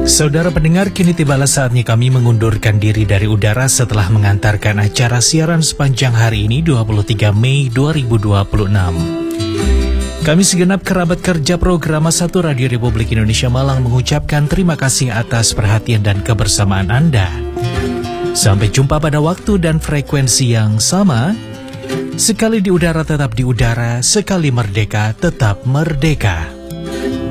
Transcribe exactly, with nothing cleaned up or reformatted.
Saudara pendengar, kini tibalah saatnya kami mengundurkan diri dari udara setelah mengantarkan acara siaran sepanjang hari ini dua puluh tiga Mei dua ribu dua puluh enam. Kami segenap kerabat kerja program satu Radio Republik Indonesia Malang mengucapkan terima kasih atas perhatian dan kebersamaan Anda. Sampai jumpa pada waktu dan frekuensi yang sama. Sekali di udara tetap di udara, sekali merdeka tetap merdeka.